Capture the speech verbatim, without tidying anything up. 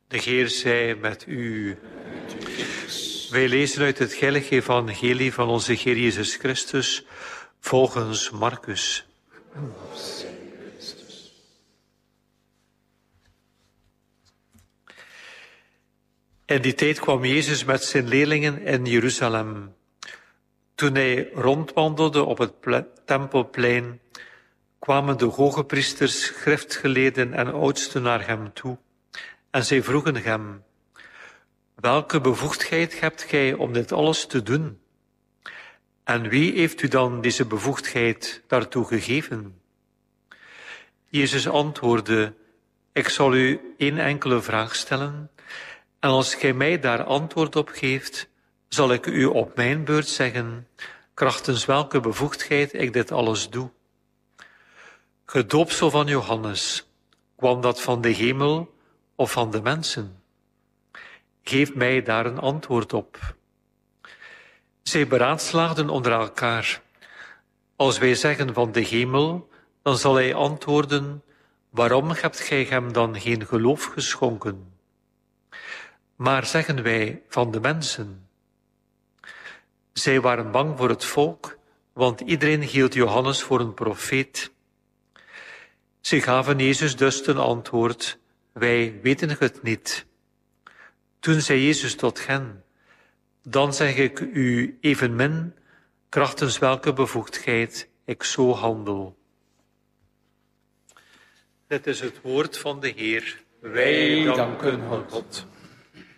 De Heer zij met u. Wij lezen uit het heilige evangelie van onze Heer Jezus Christus volgens Marcus. In die tijd kwam Jezus met zijn leerlingen in Jeruzalem. Toen hij rondwandelde op het tempelplein, kwamen de hogepriesters, schriftgeleerden en oudsten naar hem toe. En zij vroegen hem: welke bevoegdheid hebt gij om dit alles te doen? En wie heeft u dan deze bevoegdheid daartoe gegeven? Jezus antwoordde: ik zal u één enkele vraag stellen, en als gij mij daar antwoord op geeft, zal ik u op mijn beurt zeggen, krachtens welke bevoegdheid ik dit alles doe. Het doopsel van Johannes, kwam dat van de hemel of van de mensen? Geef mij daar een antwoord op. Zij beraadslaagden onder elkaar. Als wij zeggen van de hemel, dan zal hij antwoorden: waarom hebt gij hem dan geen geloof geschonken? Maar zeggen wij van de mensen? Zij waren bang voor het volk, want iedereen hield Johannes voor een profeet. Zij gaven Jezus dus ten antwoord: wij weten het niet. Toen zei Jezus tot hen: dan zeg ik u evenmin, krachtens welke bevoegdheid ik zo handel. Dit is het woord van de Heer. Wij danken God.